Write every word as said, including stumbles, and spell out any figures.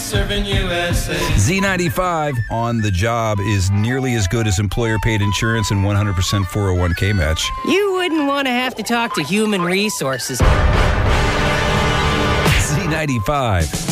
serving U S A. Z ninety-five on the job is nearly as good as employer-paid insurance and one hundred percent four oh one k match. You wouldn't want to have to talk to human resources. Z ninety-five.